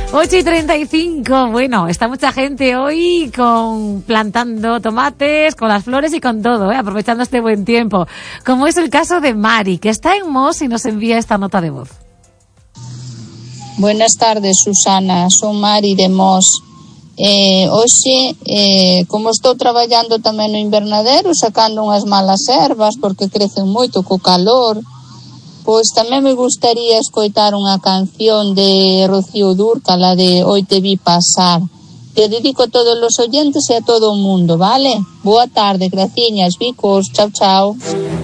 8:35, bueno, está mucha gente hoy plantando tomates, con las flores y con todo, aprovechando este buen tiempo. Como es el caso de Mari, que está en Mos y nos envía esta nota de voz. Buenas tardes, Susana, son Mari de Mos. Hoxe, como estou traballando tamén no invernadero, sacando unhas malas ervas porque crecen moito co calor, pois tamén me gustaría escoitar unha canción de Rocío Dúrcal, de Hoy te vi pasar. Te dedico a todos os oyentes e a todo o mundo, vale? Boa tarde, graciñas, bicos, chao, chao.